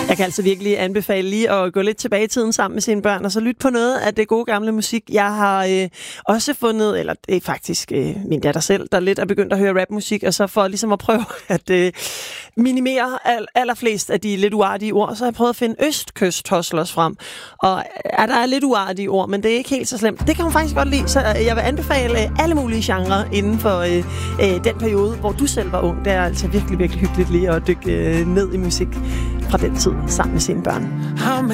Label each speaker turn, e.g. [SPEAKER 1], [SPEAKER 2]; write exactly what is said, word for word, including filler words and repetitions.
[SPEAKER 1] Jeg kan altså virkelig anbefale lige at gå lidt tilbage i tiden sammen med sine børn, og så lytte på noget af det gode gamle musik. Jeg har øh, også fundet, eller det er faktisk øh, min datter selv, der lidt er begyndt at høre rapmusik, og så for ligesom at prøve at øh, minimere al, allerflest af de lidt uartige ord, så har jeg prøvet at finde Østkyst Hustlers frem. Og ja, der er lidt uartige ord, men det er ikke helt så slemt. Det kan hun faktisk godt lide, så jeg vil anbefale alle mulige genrer inden for øh, øh, den periode, hvor du selv var ung. Det er altså virkelig, virkelig hyggeligt lige at dykke øh, ned i musik fra den tid sammen med sine børn.
[SPEAKER 2] How many